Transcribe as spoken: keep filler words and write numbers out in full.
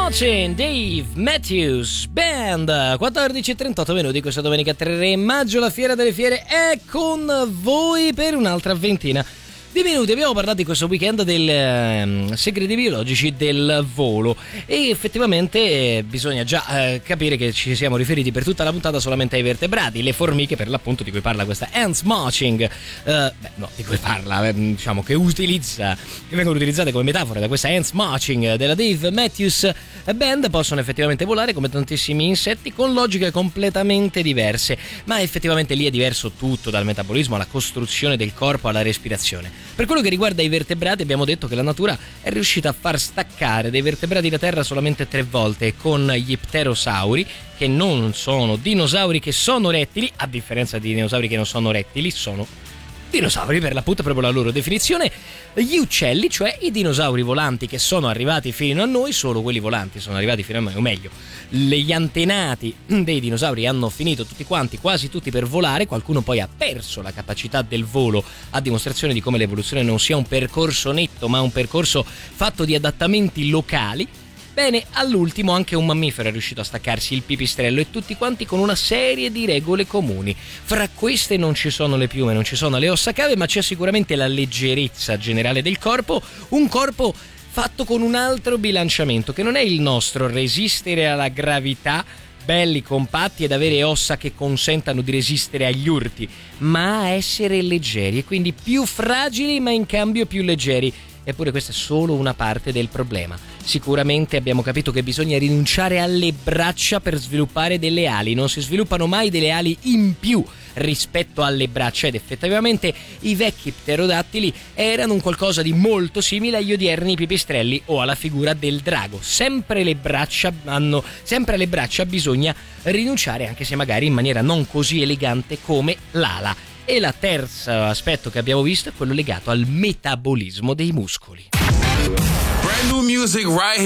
Martin, Dave Matthews Band. Quattordici e trentotto minuti questa domenica tre maggio. La Fiera delle Fiere è con voi per un'altra ventina di minuti. Abbiamo parlato di questo weekend del eh, segreti biologici del volo e effettivamente eh, bisogna già eh, capire che ci siamo riferiti per tutta la puntata solamente ai vertebrati, le formiche per l'appunto di cui parla questa ants marching, eh, beh, no, di cui parla, eh, diciamo che utilizza, che vengono utilizzate come metafora da questa ants marching della Dave Matthews Band. Possono effettivamente volare come tantissimi insetti con logiche completamente diverse, ma effettivamente lì è diverso tutto, dal metabolismo alla costruzione del corpo alla respirazione. Per quello che riguarda i vertebrati abbiamo detto che la natura è riuscita a far staccare dei vertebrati da terra solamente tre volte, con gli pterosauri, che non sono dinosauri, che sono rettili, a differenza di dinosauri che non sono rettili, sono dinosauri per l'appunto, proprio la loro definizione. Gli uccelli, cioè i dinosauri volanti che sono arrivati fino a noi, solo quelli volanti sono arrivati fino a noi, o meglio, gli antenati dei dinosauri hanno finito tutti quanti, quasi tutti, per volare. Qualcuno poi ha perso la capacità del volo, a dimostrazione di come l'evoluzione non sia un percorso netto, ma un percorso fatto di adattamenti locali. Bene, all'ultimo anche un mammifero è riuscito a staccarsi il pipistrello, e tutti quanti con una serie di regole comuni. Fra queste non ci sono le piume, non ci sono le ossa cave, ma c'è sicuramente la leggerezza generale del corpo, un corpo fatto con un altro bilanciamento che non è il nostro: resistere alla gravità, belli, compatti ed avere ossa che consentano di resistere agli urti, ma essere leggeri e quindi più fragili ma in cambio più leggeri. Eppure questa è solo una parte del problema. Sicuramente abbiamo capito che bisogna rinunciare alle braccia per sviluppare delle ali. Non si sviluppano mai delle ali in più rispetto alle braccia, ed effettivamente i vecchi pterodattili erano un qualcosa di molto simile agli odierni pipistrelli o alla figura del drago. Sempre le braccia hanno, sempre alle braccia bisogna rinunciare, anche se magari in maniera non così elegante come l'ala. E la terza aspetto che abbiamo visto è quello legato al metabolismo dei muscoli. Brand new music right